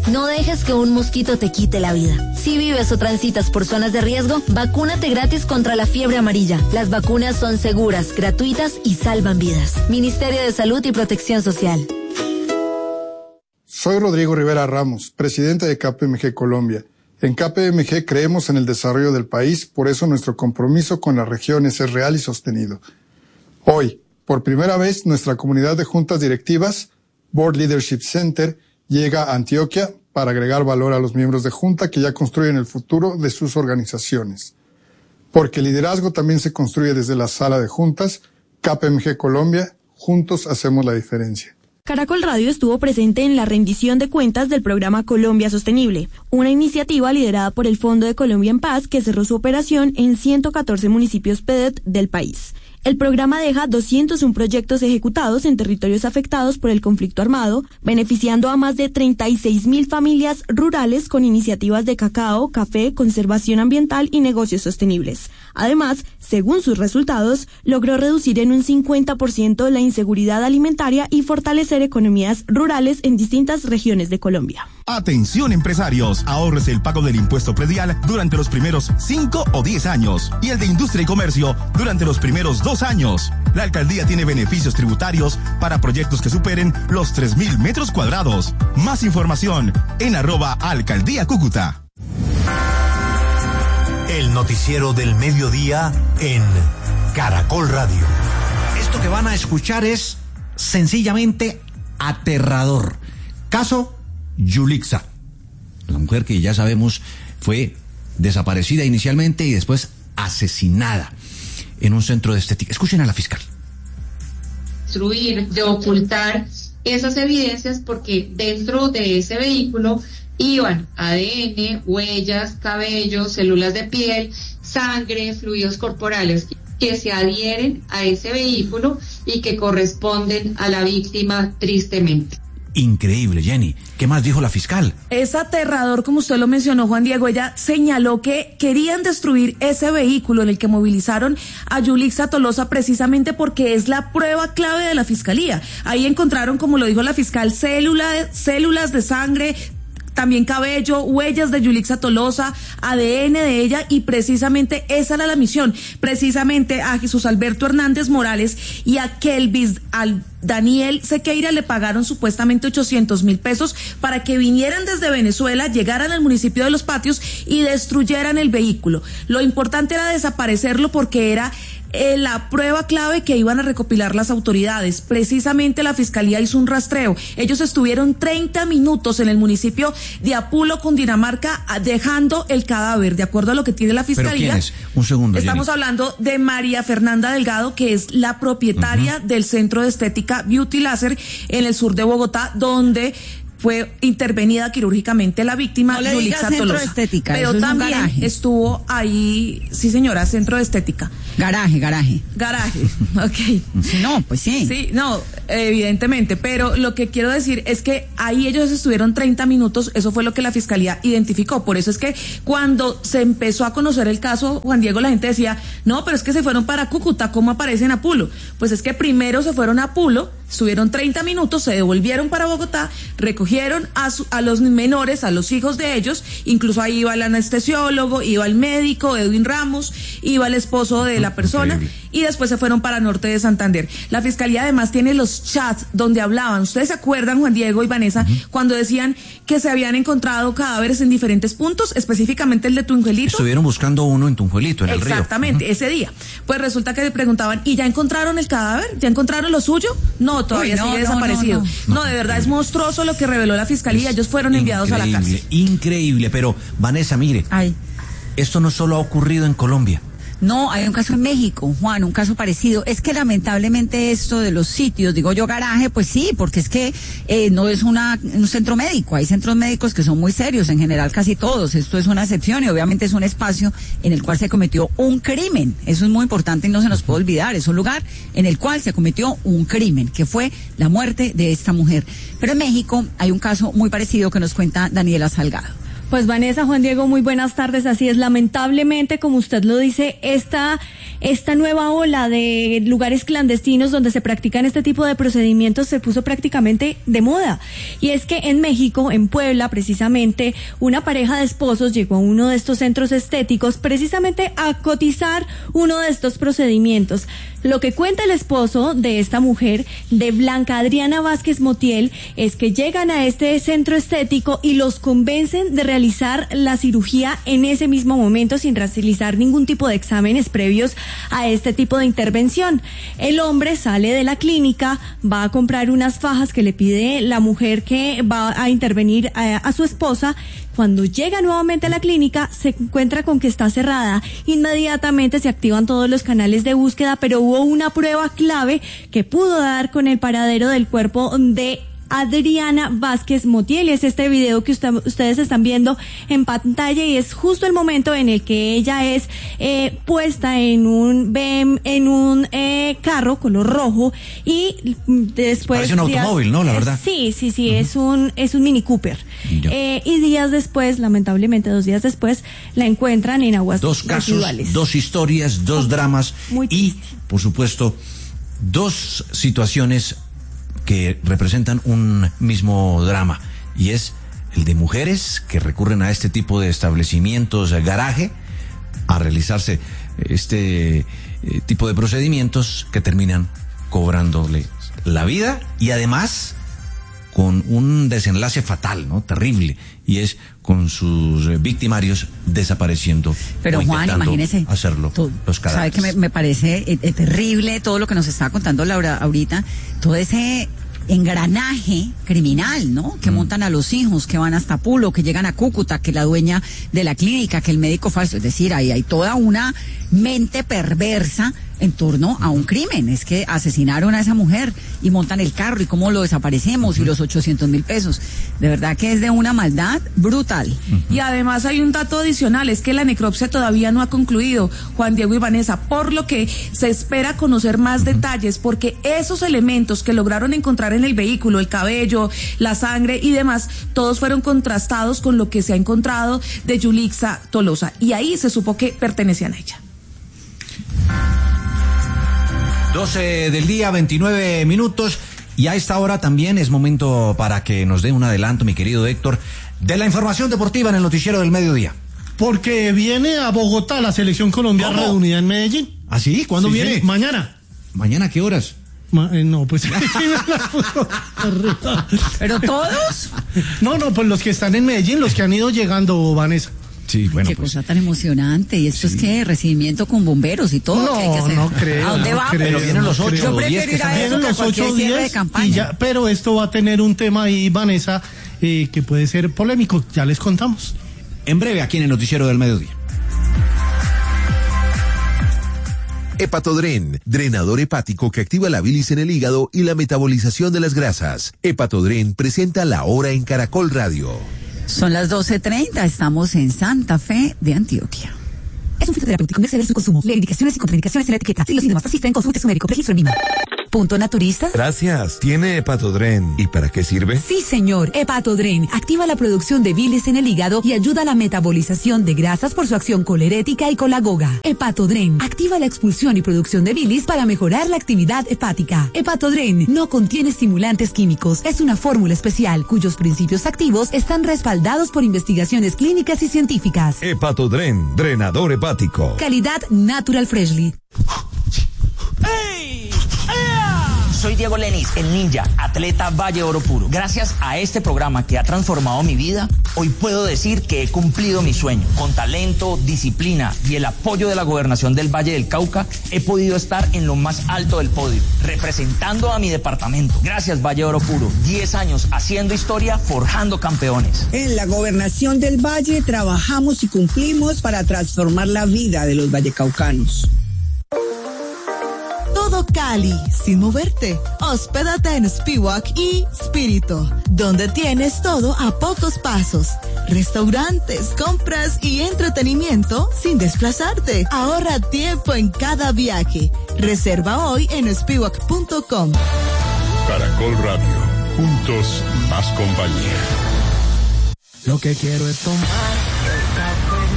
No dejes que un mosquito te quite la vida. Si vives o transitas por zonas de riesgo, vacúnate gratis contra la fiebre amarilla. Las vacunas son seguras, gratuitas y salvan vidas. Ministerio de Salud y Protección Social. Soy Rodrigo Rivera Ramos, presidente de KPMG Colombia. En KPMG creemos en el desarrollo del país, por eso nuestro compromiso con las regiones es real y sostenido. Hoy, por primera vez, nuestra comunidad de juntas directivas, Board Leadership Center, llega a Antioquia para agregar valor a los miembros de junta que ya construyen el futuro de sus organizaciones. Porque el liderazgo también se construye desde la sala de juntas. KPMG Colombia, juntos hacemos la diferencia. Caracol Radio estuvo presente en la rendición de cuentas del programa Colombia Sostenible, una iniciativa liderada por el Fondo de Colombia en Paz que cerró su operación en 114 municipios PEDET del país. El programa deja 201 proyectos ejecutados en territorios afectados por el conflicto armado, beneficiando a más de 36.000 familias rurales con iniciativas de cacao, café, conservación ambiental y negocios sostenibles. Además, según sus resultados, logró reducir en un 50% la inseguridad alimentaria y fortalecer economías rurales en distintas regiones de Colombia. Atención empresarios, ahórrese el pago del impuesto predial durante los primeros 5 o 10 años y el de industria y comercio durante los primeros 2 años. La alcaldía tiene beneficios tributarios para proyectos que superen los 3.000 metros cuadrados. Más información en @alcaldía Cúcuta. El noticiero del mediodía en Caracol Radio. Esto que van a escuchar es sencillamente aterrador. Caso Yulixa, la mujer que ya sabemos fue desaparecida inicialmente y después asesinada en un centro de estética. Escuchen a la fiscal. De ocultar esas evidencias porque dentro de ese vehículo iban ADN, huellas, cabello, células de piel, sangre, fluidos corporales que se adhieren a ese vehículo y que corresponden a la víctima tristemente. Increíble, Jenny. ¿Qué más dijo la fiscal? Es aterrador, como usted lo mencionó, Juan Diego. Ella señaló que querían destruir ese vehículo en el que movilizaron a Yulixa Tolosa precisamente porque es la prueba clave de la fiscalía. Ahí encontraron, como lo dijo la fiscal, células de sangre, también cabello, huellas de Yulixa Tolosa, ADN de ella, y precisamente esa era la misión. Precisamente a Jesús Alberto Hernández Morales y a Kelvis, al Daniel Sequeira, le pagaron supuestamente 800,000 pesos para que vinieran desde Venezuela, llegaran al municipio de Los Patios y destruyeran el vehículo. Lo importante era desaparecerlo porque era la prueba clave que iban a recopilar las autoridades. Precisamente la fiscalía hizo un rastreo. Ellos estuvieron 30 minutos en el municipio de Apulo, Cundinamarca, dejando el cadáver, de acuerdo a lo que tiene la fiscalía. ¿Pero quién es? Un segundo, Estamos Jenny. hablando de María Fernanda Delgado, que es la propietaria del centro de estética Beauty Laser en el sur de Bogotá, donde fue intervenida quirúrgicamente la víctima, no le Yulixa diga centro Tolosa. de estética, pero eso es también un garaje. estuvo ahí, sí señora, centro de estética. Garaje. Garaje, ok. Si no, pues sí. Sí, no, evidentemente, pero lo que quiero decir es que ahí ellos estuvieron 30 minutos, eso fue lo que la fiscalía identificó. Por eso es que cuando se empezó a conocer el caso, Juan Diego, la gente decía, no, pero es que se fueron para Cúcuta, ¿cómo aparece en Apulo? Pues es que primero se fueron a Apulo, estuvieron 30 minutos, se devolvieron para Bogotá, recogieron a los menores, a los hijos de ellos, incluso ahí iba el anestesiólogo, iba el médico, Edwin Ramos, iba el esposo de la persona. Increíble. Y después se fueron para Norte de Santander. La fiscalía además tiene los chats donde hablaban. ¿Ustedes se acuerdan, Juan Diego y Vanessa, cuando decían que se habían encontrado cadáveres en diferentes puntos, específicamente el de Tunjuelito? Estuvieron buscando uno en Tunjuelito, en el río. Exactamente, ese día. Pues resulta que le preguntaban, ¿y ya encontraron el cadáver? ¿Ya encontraron lo suyo? No, todavía sigue desaparecido. No, de verdad es monstruoso lo que reveló la fiscalía. Ellos fueron enviados a la cárcel. Increíble, pero Vanessa, mire, esto no solo ha ocurrido en Colombia. No, hay un caso en México, Juan, un caso parecido. Es que lamentablemente esto de los sitios, digo yo garaje, pues sí, porque es que no es un centro médico. Hay centros médicos que son muy serios, en general casi todos. Esto es una excepción y obviamente es un espacio en el cual se cometió un crimen. Eso es muy importante y no se nos puede olvidar. Es un lugar en el cual se cometió un crimen, que fue la muerte de esta mujer. Pero en México hay un caso muy parecido que nos cuenta Daniela Salgado. Pues Vanessa, Juan Diego, muy buenas tardes. Así es, lamentablemente, como usted lo dice, esta nueva ola de lugares clandestinos donde se practican este tipo de procedimientos se puso prácticamente de moda. Y es que en México, en Puebla, precisamente, una pareja de esposos llegó a uno de estos centros estéticos precisamente a cotizar uno de estos procedimientos. Lo que cuenta el esposo de esta mujer, de Blanca Adriana Vázquez Montiel, es que llegan a este centro estético y los convencen de realizar la cirugía en ese mismo momento sin realizar ningún tipo de exámenes previos a este tipo de intervención. El hombre sale de la clínica, va a comprar unas fajas que le pide la mujer que va a intervenir a su esposa. Cuando llega nuevamente a la clínica, se encuentra con que está cerrada. Inmediatamente se activan todos los canales de búsqueda, pero hubo una prueba clave que pudo dar con el paradero del cuerpo de Adriana Vázquez Montiel. Es este video que ustedes están viendo en pantalla y es justo el momento en el que ella es puesta en un carro color rojo y después parece un automóvil, ¿no? La verdad. Sí, es un Mini Cooper. Y días después, lamentablemente 2 días después, la encuentran en aguas residuales. 2 historias, 2 dramas y, por supuesto, 2 situaciones que representan un mismo drama, y es el de mujeres que recurren a este tipo de establecimientos, garaje, a realizarse este tipo de procedimientos que terminan cobrándole la vida y además con un desenlace fatal, ¿no? Terrible, y es con sus victimarios desapareciendo. Pero Juan, imagínese hacerlo los cadáveres. ¿Sabe que me parece terrible todo lo que nos estaba contando Laura ahorita? Todo ese engranaje criminal, ¿no? Que montan a los hijos, que van hasta Pulo, que llegan a Cúcuta, que la dueña de la clínica, que el médico falso. Es decir, ahí hay toda una mente perversa en torno a un crimen. Es que asesinaron a esa mujer y montan el carro y cómo lo desaparecemos y los 800,000 pesos. De verdad que es de una maldad brutal. Y además hay un dato adicional, es que la necropsia todavía no ha concluido, Juan Diego y Vanessa, por lo que se espera conocer más detalles, porque esos elementos que lograron encontrar en el vehículo, el cabello, la sangre y demás, todos fueron contrastados con lo que se ha encontrado de Yulixa Tolosa, y ahí se supo que pertenecían a ella. 12 del día, 29 minutos, y a esta hora también es momento para que nos dé un adelanto, mi querido Héctor, de la información deportiva en el noticiero del mediodía. Porque viene a Bogotá la selección Colombia reunida en Medellín. ¿Ah, sí? ¿Cuándo viene? Sí, mañana. ¿Mañana a qué horas? No, pues... ¿Pero todos? No, pues los que están en Medellín, los que han ido llegando, Vanessa. Sí, bueno, qué cosa tan emocionante. ¿Y esto es qué? ¿Recibimiento con bomberos y todo? ¿Qué hay que hacer? No creo. ¿A dónde vamos? Pero vienen los 8 Yo o 10 prefiero ir a eso vienen que a los 8 cualquier o cierre de 10 campaña. y ya, pero esto va a tener un tema ahí, Vanessa, que puede ser polémico. Ya les contamos. En breve, aquí en el noticiero del mediodía. Hepatodren, drenador hepático que activa la bilis en el hígado y la metabolización de las grasas. Hepatodren presenta La Hora en Caracol Radio. Son las 12:30, estamos en Santa Fe de Antioquia. Es un fitoterapéutico, no exceder su consumo. Lee indicaciones y contraindicaciones en la etiqueta. Si los síntomas persisten, consulte a su médico. Registro en INVIMA. ¿Punto naturista? Gracias. ¿Tiene Hepatodren? ¿Y para qué sirve? Sí, señor. Hepatodren activa la producción de bilis en el hígado y ayuda a la metabolización de grasas por su acción colerética y colagoga. Hepatodren activa la expulsión y producción de bilis para mejorar la actividad hepática. Hepatodren no contiene estimulantes químicos. Es una fórmula especial cuyos principios activos están respaldados por investigaciones clínicas y científicas. Hepatodren, drenador hepático. Calidad Natural Freshly. ¡Hey! Soy Diego Lenis, el ninja, atleta Valle Oro Puro. Gracias a este programa que ha transformado mi vida, hoy puedo decir que he cumplido mi sueño. Con talento, disciplina y el apoyo de la gobernación del Valle del Cauca, he podido estar en lo más alto del podio, representando a mi departamento. Gracias, Valle Oro Puro. 10 años haciendo historia, forjando campeones. En la gobernación del Valle trabajamos y cumplimos para transformar la vida de los vallecaucanos. Todo Cali, sin moverte. Hospédate en Spiwak y Spirito, donde tienes todo a pocos pasos. Restaurantes, compras y entretenimiento sin desplazarte. Ahorra tiempo en cada viaje. Reserva hoy en spiwak.com. Caracol Radio, juntos más compañía. Lo que quiero es tomar